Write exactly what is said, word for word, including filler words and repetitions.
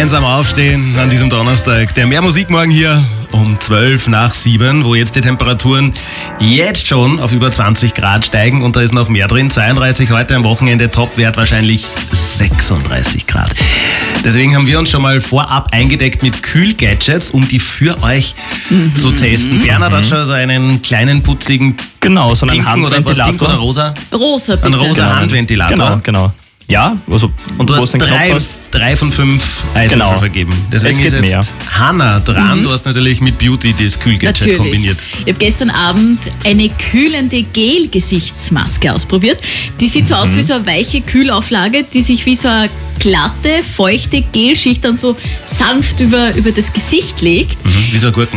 gemeinsam aufstehen an diesem Donnerstag. Der Mehr Musik morgen hier um zwölf nach sieben, wo jetzt die Temperaturen jetzt schon auf über zwanzig Grad steigen und da ist noch mehr drin. zweiunddreißig heute am Wochenende, Topwert wahrscheinlich sechsunddreißig Grad. Deswegen haben wir uns schon mal vorab eingedeckt mit Kühlgadgets, um die für euch mhm. zu testen. Bernhard hat schon so einen kleinen putzigen Genau, so einen pinken Handventilator. Oder, was, pink oder rosa? Rosa, bitte. Ein rosa Genau. Handventilator. Genau, genau. Ja, also und du wo hast du den drei, Knopf hast. drei von fünf Eiswürfel Genau. vergeben. Deswegen Es geht ist jetzt mehr. Hanna dran. Mhm. Du hast natürlich mit Beauty das Kühlgadget Natürlich. kombiniert. Ich habe gestern Abend eine kühlende Gel-Gesichtsmaske ausprobiert. Die sieht so aus wie so eine weiche Kühlauflage, die sich wie so eine glatte, feuchte Gelschicht dann so sanft über, über das Gesicht legt. Mhm. Wie so ein Gurken.